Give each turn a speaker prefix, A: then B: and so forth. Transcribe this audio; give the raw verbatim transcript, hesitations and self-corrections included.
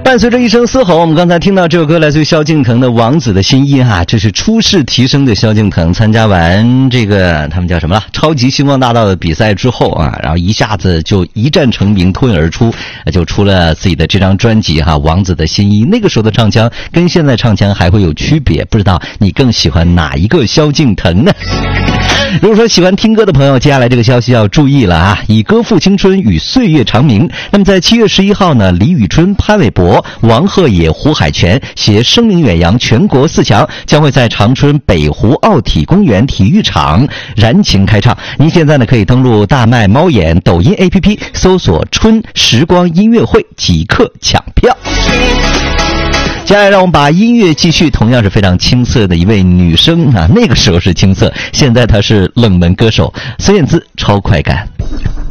A: 伴随着一声嘶吼，我们刚才听到这首歌来自于萧敬腾的《王子的新衣》哈，这是初试提升的萧敬腾，参加完这个他们叫什么了超级星光大道的比赛之后啊，然后一下子就一战成名，脱颖而出，就出了自己的这张专辑哈，《王子的新衣》。那个时候的唱腔跟现在唱腔还会有区别，不知道你更喜欢哪一个萧敬腾呢？如果说喜欢听歌的朋友，接下来这个消息要注意了啊！以歌赋青春，与岁月长鸣。那么在七月十一号呢，李宇春、潘玮柏、王鹤野、胡海泉携声名远扬全国四强，将会在长春北湖奥体公园体育场燃情开唱。您现在呢可以登录大麦、猫眼、抖音 A P P 搜索“春时光音乐会”即刻抢票。接下来让我们把音乐继续，同样是非常青涩的一位女生啊，那个时候是青涩，现在她是冷门歌手孙燕姿，超快感。